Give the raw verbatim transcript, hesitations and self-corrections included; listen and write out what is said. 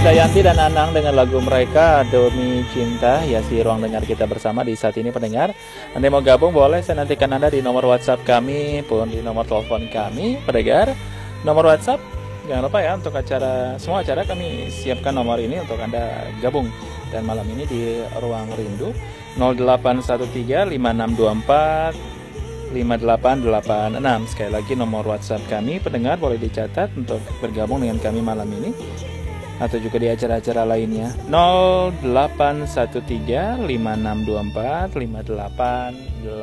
Krisdayanti dan Anang dengan lagu mereka Demi Cinta. Ya, si ruang dengar kita bersama di saat ini pendengar. Nanti mau gabung boleh, saya nantikan Anda di nomor WhatsApp kami pun di nomor telepon kami pendengar. Nomor WhatsApp jangan lupa ya, untuk acara semua acara kami siapkan nomor ini untuk Anda gabung. Dan malam ini di Ruang Rindu nol delapan satu tiga lima enam dua empat lima delapan delapan enam. Sekali lagi nomor WhatsApp kami pendengar boleh dicatat untuk bergabung dengan kami malam ini atau juga di acara-acara lainnya. Nol delapan satu tiga lima enam dua empat lima delapan delapan